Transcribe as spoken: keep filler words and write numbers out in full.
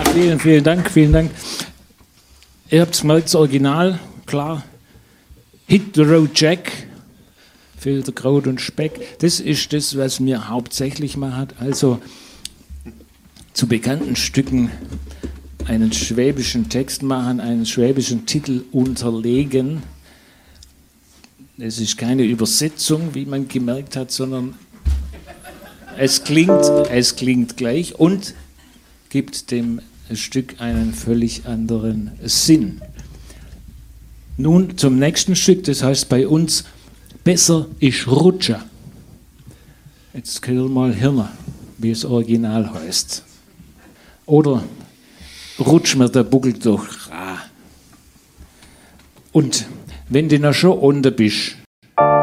Vielen, vielen Dank, vielen Dank. Ihr habt es gemerkt, das Original, klar. Hit the Road Jack, Filter, Kraut und Speck. Das ist das, was mir hauptsächlich macht. Also zu bekannten Stücken einen schwäbischen Text machen, einen schwäbischen Titel unterlegen. Es ist keine Übersetzung, wie man gemerkt hat, sondern es klingt, es klingt gleich und gibt dem Stück einen völlig anderen Sinn. Nun zum nächsten Stück, das heißt bei uns Besser ist Rutscher. Jetzt hören wir mal Hirn, wie es original heißt. Oder Rutsch mir der Buckel durch. Und wenn du noch schon unten bist,